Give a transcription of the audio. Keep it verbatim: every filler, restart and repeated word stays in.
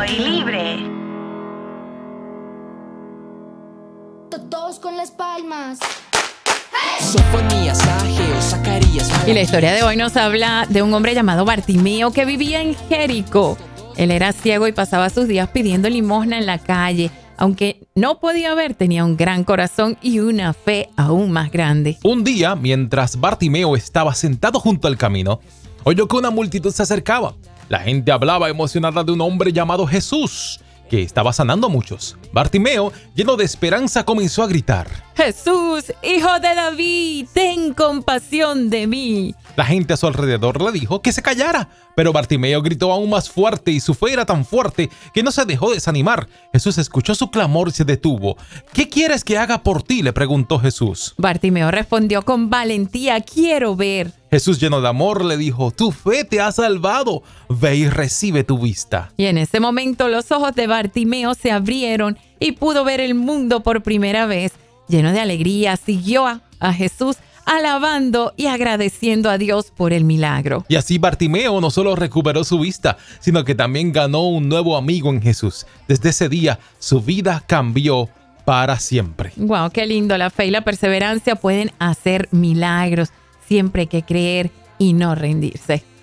y libre. Todos con las palmas. Sofonías, Ageo, Zacarías. Y la historia de hoy nos habla de un hombre llamado Bartimeo que vivía en Jericó. Él era ciego y pasaba sus días pidiendo limosna en la calle. Aunque no podía ver, tenía un gran corazón y una fe aún más grande. Un día, mientras Bartimeo estaba sentado junto al camino, oyó que una multitud se acercaba. La gente hablaba emocionada de un hombre llamado Jesús, que estaba sanando a muchos. Bartimeo, lleno de esperanza, comenzó a gritar: ¡Jesús, hijo de David, ten compasión de mí! La gente a su alrededor le dijo que se callara, pero Bartimeo gritó aún más fuerte y su fe era tan fuerte que no se dejó desanimar. Jesús escuchó su clamor y se detuvo. ¿Qué quieres que haga por ti?, le preguntó Jesús. Bartimeo respondió con valentía: quiero ver. Jesús, lleno de amor, le dijo: tu fe te ha salvado, ve y recibe tu vista. Y en ese momento los ojos de Bartimeo se abrieron y pudo ver el mundo por primera vez. Lleno de alegría, siguió a, a Jesús, alabando y agradeciendo a Dios por el milagro. Y así Bartimeo no solo recuperó su vista, sino que también ganó un nuevo amigo en Jesús. Desde ese día, su vida cambió para siempre. ¡Wow! ¡Qué lindo! La fe y la perseverancia pueden hacer milagros. Siempre hay que creer y no rendirse.